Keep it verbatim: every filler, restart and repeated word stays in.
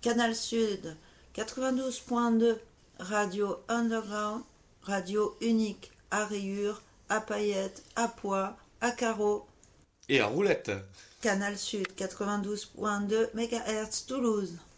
Canal Sud, quatre-vingt-douze point deux, Radio Underground, radio unique à rayures, à paillettes, à pois, à carreaux. Et à roulettes. Canal Sud, quatre-vingt-douze point deux mégahertz Toulouse.